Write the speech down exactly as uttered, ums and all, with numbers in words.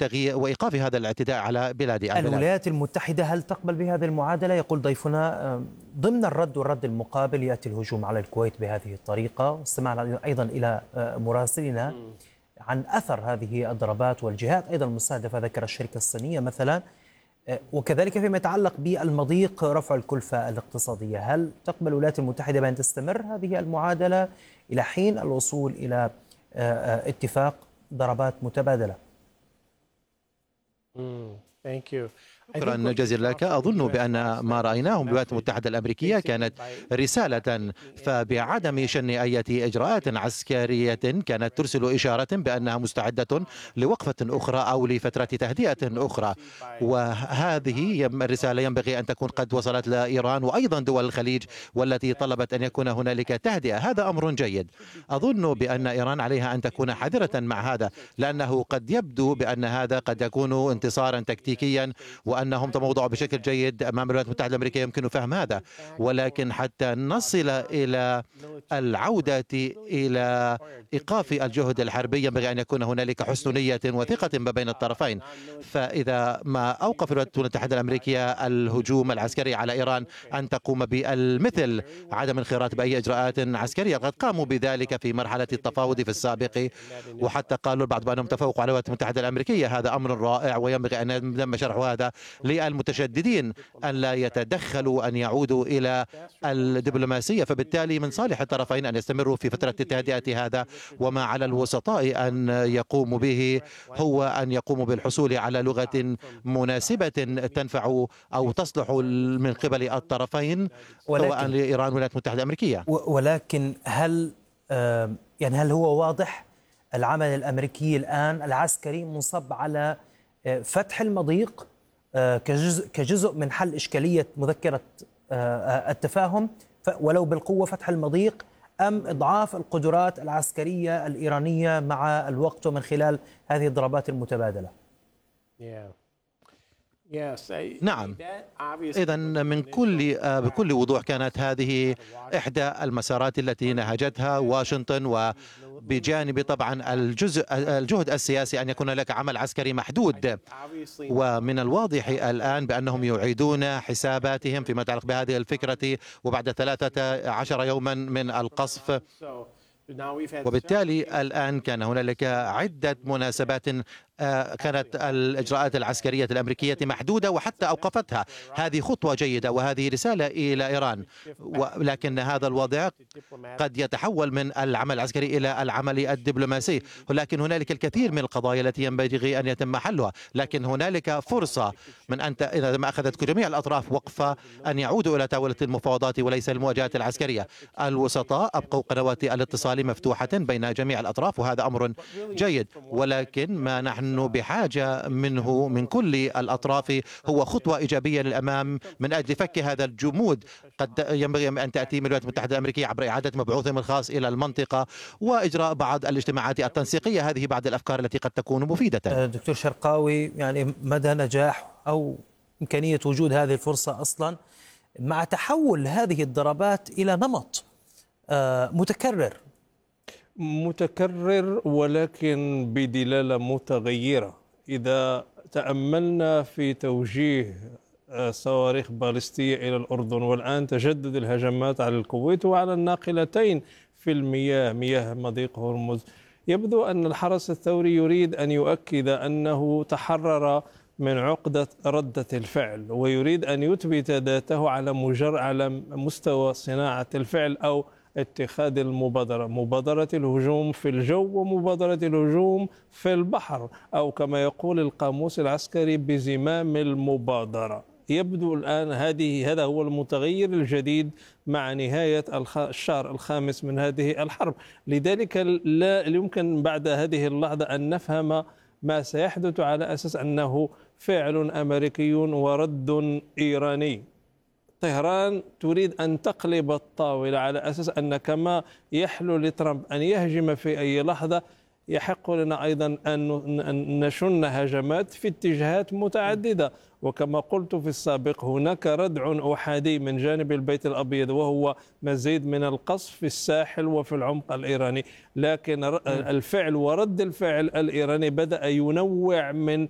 تغيير وإيقاف هذا الاعتداء على بلاد البلاد. الولايات المتحدة هل تقبل بهذه المعادلة؟ يقول ضيفنا ضمن الرد والرد المقابل يأتي الهجوم على الكويت بهذه الطريقة. واستمعنا أيضا إلى مراسلنا عن أثر هذه الضربات والجهات أيضا المستهدفة، ذكر الشركة الصينية مثلا، وكذلك فيما يتعلق بالمضيق رفع الكلفة الاقتصادية. هل تقبل الولايات المتحدة بأن تستمر هذه المعادلة إلى حين الوصول إلى اتفاق ضربات متبادلة؟ شكرا جزيلا لك. أظن بأن ما رأيناه من الولايات المتحدة الأمريكية كانت رسالة، فبعدم شن أي إجراءات عسكرية كانت ترسل إشارة بأنها مستعدة لوقفة أخرى أو لفترة تهدئة أخرى، وهذه الرسالة ينبغي أن تكون قد وصلت لإيران وأيضا دول الخليج والتي طلبت أن يكون هنالك تهدئة. هذا أمر جيد. أظن بأن إيران عليها أن تكون حذرة مع هذا، لأنه قد يبدو بأن هذا قد يكون انتصارا تكتيكيا وأنهم تموضعوا بشكل جيد أمام الولايات المتحدة الأمريكية، يمكن فهم هذا، ولكن حتى نصل إلى العودة إلى إيقاف الجهد الحربي ينبغي أن يكون هنالك حسن نية وثقة ما بين الطرفين. فإذا ما أوقف الولايات المتحدة الأمريكية الهجوم العسكري على إيران أن تقوم بالمثل، عدم انخراط بأي إجراءات عسكرية. قد قاموا بذلك في مرحلة التفاوض في السابق، وحتى قالوا البعض بأنهم تفوقوا على الولايات المتحدة الأمريكية. هذا أمر رائع وينبغي أن يتم شرح هذا للمتشددين أن لا يتدخلوا، أن يعودوا إلى الدبلوماسية. فبالتالي من صالح الطرفين أن يستمروا في فترة التهدئة هذا، وما على الوسطاء أن يقوموا به هو أن يقوموا بالحصول على لغة مناسبة تنفع أو تصلح من قبل الطرفين سواء لإيران والولايات المتحدة الأمريكية. ولكن هل يعني هل هو واضح العمل الأمريكي الآن العسكري منصب على فتح المضيق كجزء كجزء من حل إشكالية مذكرة التفاهم ولو بالقوة، فتح المضيق، أم إضعاف القدرات العسكرية الإيرانية مع الوقت ومن خلال هذه الضربات المتبادلة؟ نعم، إذا من كل بكل وضوح كانت هذه إحدى المسارات التي نهجتها واشنطن، وبجانب طبعا الجزء الجهد السياسي أن يكون لك عمل عسكري محدود. ومن الواضح الآن بأنهم يعيدون حساباتهم فيما يتعلق بهذه الفكرة، وبعد ثلاثة عشر يوما من القصف. وبالتالي الآن كان هنالك عدة مناسبات كانت الإجراءات العسكرية الأمريكية محدودة وحتى أوقفتها. هذه خطوة جيدة وهذه رسالة إلى إيران، ولكن هذا الوضع قد يتحول من العمل العسكري إلى العمل الدبلوماسي. ولكن هنالك الكثير من القضايا التي ينبغي أن يتم حلها، لكن هنالك فرصة من أن إذا ما أخذت جميع الأطراف وقفة أن يعودوا إلى طاولة المفاوضات وليس المواجهات العسكرية. الوسطاء أبقوا قنوات الاتصال مفتوحة بين جميع الأطراف وهذا أمر جيد، ولكن ما نحن بحاجة منه من كل الأطراف هو خطوة إيجابية للأمام من أجل فك هذا الجمود. قد ينبغي أن تأتي من الولايات المتحدة الأمريكية عبر إعادة مبعوثهم الخاص إلى المنطقة وإجراء بعض الاجتماعات التنسيقية. هذه بعض الأفكار التي قد تكون مفيدة. دكتور شرقاوي، يعني مدى نجاح أو إمكانية وجود هذه الفرصة أصلا مع تحول هذه الضربات إلى نمط متكرر متكرر ولكن بدلالة متغيرة. إذا تأملنا في توجيه صواريخ باليستية إلى الأردن، والآن تجدد الهجمات على الكويت وعلى الناقلتين في المياه، مياه مضيق هرمز، يبدو أن الحرس الثوري يريد أن يؤكد أنه تحرر من عقدة ردة الفعل، ويريد أن يثبت ذاته على مجر على مستوى صناعة الفعل أو اتخاذ المبادرة، مبادرة الهجوم في الجو ومبادرة الهجوم في البحر، أو كما يقول القاموس العسكري بزمام المبادرة. يبدو الآن هذه هذا هو المتغير الجديد مع نهاية الشهر الخامس من هذه الحرب. لذلك لا يمكن بعد هذه اللحظة أن نفهم ما سيحدث على أساس أنه فعل أمريكي ورد إيراني. طهران تريد أن تقلب الطاولة على أساس أن كما يحلو لترامب أن يهجم في أي لحظة، يحق لنا أيضا أن نشن هجمات في اتجاهات متعددة. وكما قلت في السابق، هناك ردع أحادي من جانب البيت الأبيض وهو مزيد من القصف في الساحل وفي العمق الإيراني، لكن الفعل ورد الفعل الإيراني بدأ ينوع من